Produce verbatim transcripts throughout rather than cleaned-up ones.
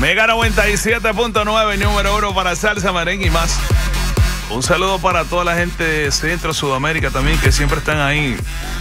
Mega noventa y siete punto nueve, número uno para salsa, merengue y más. Un saludo para toda la gente de Centro, Sudamérica también, que siempre están ahí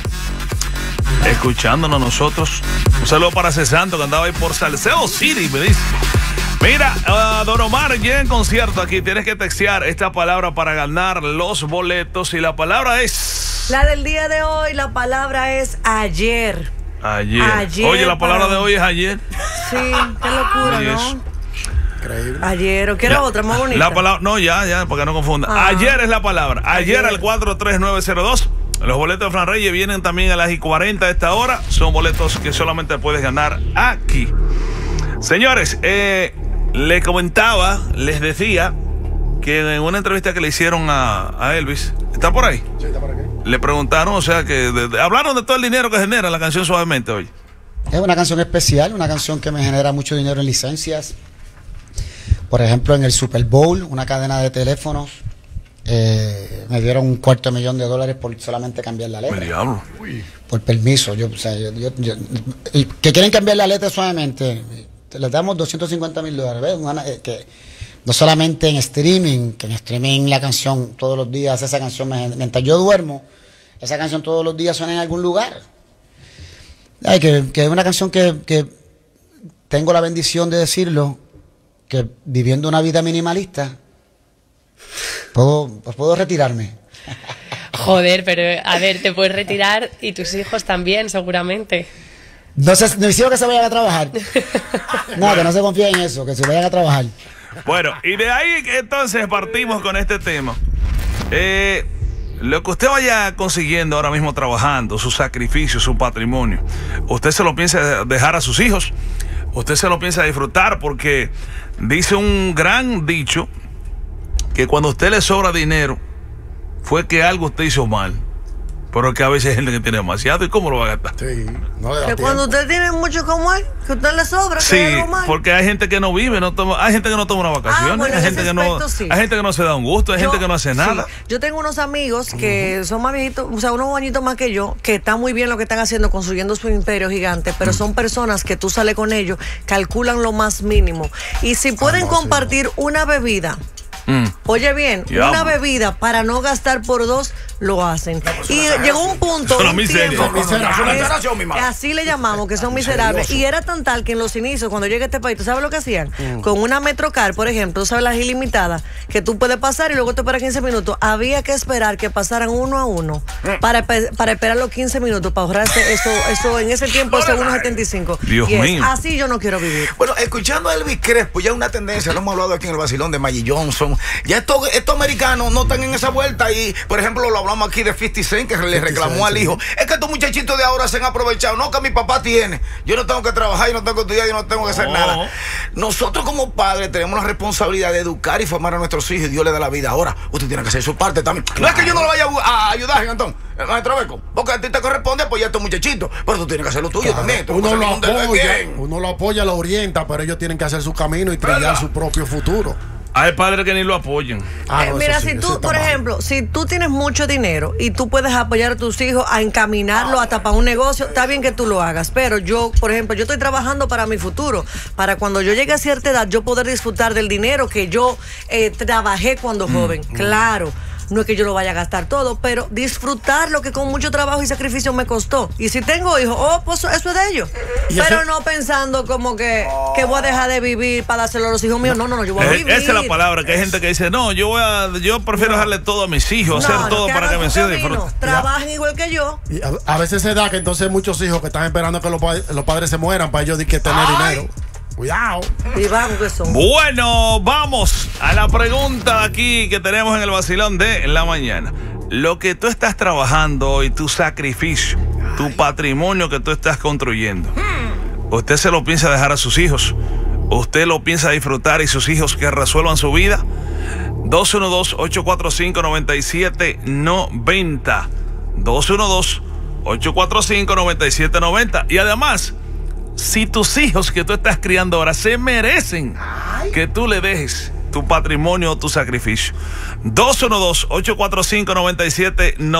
escuchándonos nosotros. Un saludo para Cesanto, que andaba ahí por Salcedo City, me dice. Mira, uh, Don Omar, ya en concierto aquí, tienes que textear esta palabra para ganar los boletos. Y la palabra es... La del día de hoy, la palabra es ayer. Ayer. Ayer Oye, la palabra para... de hoy es ayer. Sí, qué locura, Oye, ¿no? eso. Increíble. Ayer, ¿o quiero otra más bonita? La palabra, no, ya, ya, para que no confunda. Ah. Ayer es la palabra. Ayer, Ayer. al cuatro tres nueve cero dos. Los boletos de Fran Reyes vienen también a las y cuarenta de esta hora. Son boletos que solamente puedes ganar aquí. Señores, eh, les comentaba, les decía que en una entrevista que le hicieron a, a Elvis, ¿está por ahí? Sí, está por aquí. Le preguntaron, o sea, que de, de, hablaron de todo el dinero que genera la canción Suavemente hoy. Es una canción especial, una canción que me genera mucho dinero en licencias. Por ejemplo, en el Super Bowl, una cadena de teléfonos, eh, me dieron un cuarto de millón de dólares por solamente cambiar la letra. Me diablo. Por permiso. Yo, o sea, yo, yo, yo, y que quieren cambiar la letra Suavemente, les damos doscientos cincuenta mil dólares. ¿Ves? Una, eh, que no solamente en streaming, que en streaming la canción todos los días, esa canción, me, mientras yo duermo, esa canción todos los días suena en algún lugar. Ay, que, que es una canción que, que tengo la bendición de decirlo, que viviendo una vida minimalista, puedo, pues puedo retirarme. Joder, pero a ver, te puedes retirar y tus hijos también, seguramente. No sé, no hicieron que se vayan a trabajar. No, que no se confíen en eso, que se vayan a trabajar. Bueno, y de ahí entonces partimos con este tema. Eh... Lo que usted vaya consiguiendo ahora mismo trabajando, su sacrificio, su patrimonio, usted se lo piensa dejar a sus hijos, usted se lo piensa disfrutar, porque dice un gran dicho que cuando a usted le sobra dinero fue que algo usted hizo mal, pero que a veces hay gente que tiene demasiado. ¿Y cómo lo va a gastar? Sí, no le da Que tiempo. cuando usted tiene mucho como él, que a usted le sobra, Sí, que hay algo mal. porque hay gente que no vive, no toma, hay gente que no toma una vacaciones, Ah, bueno, hay, en gente ese que no, aspecto, sí. hay gente que no se da un gusto, hay Yo- gente que no hace sí. nada. Yo tengo unos amigos que uh-huh. son más viejitos, o sea, unos añitos más que yo, que están muy bien lo que están haciendo, construyendo su imperio gigante, pero uh-huh. son personas que tú sales con ellos, calculan lo más mínimo. Y si pueden ah, no, compartir sí, no. una bebida, mm. oye bien, ya, una bebida para no gastar por dos, lo hacen. No, pues y llegó un punto, son un tiempo, es, así le llamamos, que son miserables. Y era tan tal que en los inicios, cuando llegué a este país, ¿tú sabes lo que hacían? Mm. Con una Metrocar, por ejemplo, tú sabes las ilimitadas, que tú puedes pasar y luego te esperas quince minutos. Había que esperar que pasaran uno a uno para, para esperar los quince minutos, para ahorrarse eso, eso en ese tiempo, ese uno setenta y cinco. Dios y es, mío. así yo no quiero vivir. Bueno, escuchando a Elvis Crespo, ya una tendencia, lo hemos hablado aquí en el vacilón de Maggie Johnson. Ya estos, estos americanos no están en esa vuelta y, por ejemplo, lo hablamos aquí de cincuenta Cent, que le reclamó al hijo. Es que estos muchachitos de ahora se han aprovechado. No, que mi papá tiene. Yo no tengo que trabajar, yo no tengo que estudiar, yo no tengo que hacer oh. nada. Nosotros como padres tenemos la responsabilidad de educar y formar a nuestros hijos, y Dios le da la vida. Ahora, usted tiene que hacer su parte también. Claro. No es que yo no lo vaya a, a ayudar, Antón, maestro Beco, porque a ti te corresponde apoyar a estos muchachitos, pero tú tienes que hacer lo tuyo, claro, también. Tú uno lo apoya, uno lo apoya, lo orienta, pero ellos tienen que hacer su camino y trillar su propio futuro. Hay padres que ni lo apoyan. Ah, no, eh, mira, sí, si tú, por mal. ejemplo, si tú tienes mucho dinero y tú puedes apoyar a tus hijos a encaminarlo ah, hasta para un negocio, está bien que tú lo hagas. Pero yo, por ejemplo, yo estoy trabajando para mi futuro, para cuando yo llegue a cierta edad, yo poder disfrutar del dinero que yo eh, trabajé cuando mm, joven. Mm. Claro. No es que yo lo vaya a gastar todo, pero disfrutar lo que con mucho trabajo y sacrificio me costó. Y si tengo hijos, oh, pues eso es de ellos. Pero ese... no pensando como que, oh. que voy a dejar de vivir para dárselo a los hijos míos. No, no, no, yo voy a es, vivir. Esa es la palabra, que hay gente que dice, no, yo voy a, yo prefiero no. dejarle todo a mis hijos, no, hacer todo no, para que mis hijos disfruten. Trabajen ya. igual que yo. Y a, a veces se da que entonces hay muchos hijos que están esperando que los, los padres se mueran para ellos de que tener Ay. dinero. Cuidado. Y vamos que son. Bueno, vamos a la pregunta aquí que tenemos en el vacilón de la mañana. Lo que tú estás trabajando y tu sacrificio, Ay. tu patrimonio que tú estás construyendo, hmm. ¿usted se lo piensa dejar a sus hijos? ¿Usted lo piensa disfrutar y sus hijos que resuelvan su vida? dos uno dos, ocho cuatro cinco, nueve siete nueve cero. dos uno dos, ocho cuatro cinco, nueve siete nueve cero. Y además, si tus hijos que tú estás criando ahora se merecen Ay. que tú le dejes tu patrimonio o tu sacrificio. dos uno dos, ocho cuatro cinco, nueve siete nueve cero.